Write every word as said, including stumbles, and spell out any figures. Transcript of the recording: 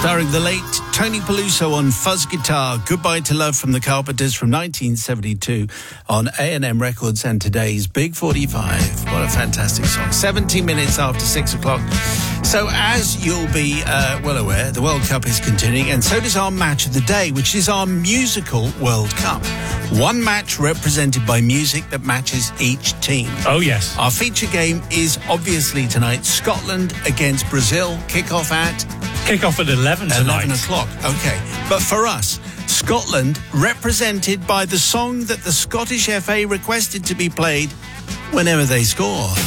starring the late Tony Peluso on fuzz guitar. Goodbye to Love from the Carpenters from nineteen seventy-two on A and M Records, and today's Big forty-five. What a fantastic song. seventeen minutes after six o'clock. So as you'll be uh, well aware, the World Cup is continuing, and so does our match of the day, which is our musical World Cup. One match represented by music that matches each team. Oh, yes. Our feature game is obviously tonight Scotland against Brazil. Kick-off at? Kick-off at eleven tonight. eleven o'clock, okay. But for us, Scotland represented by the song that the Scottish F A requested to be played whenever they score.